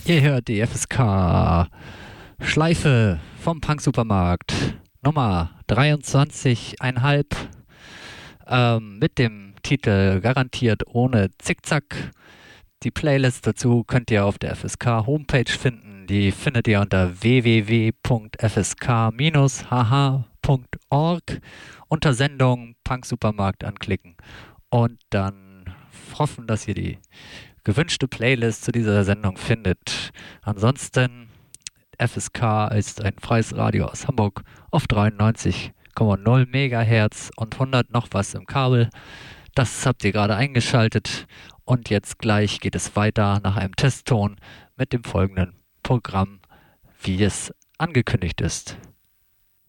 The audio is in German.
Ihr hört die FSK Schleife vom Punk-Supermarkt Nummer 23,5 mit dem Titel Garantiert ohne Zickzack. Die Playlist dazu könnt ihr auf der FSK Homepage finden. Die findet ihr unter www.fsk-hh.org unter Sendung Punk-Supermarkt anklicken und dann hoffen, dass ihr die gewünschte Playlist zu dieser Sendung findet. Ansonsten, FSK ist ein freies Radio aus Hamburg auf 93,0 Megahertz und 100 noch was im Kabel. Das habt ihr gerade eingeschaltet und jetzt gleich geht es weiter nach einem Testton mit dem folgenden Programm, wie es angekündigt ist.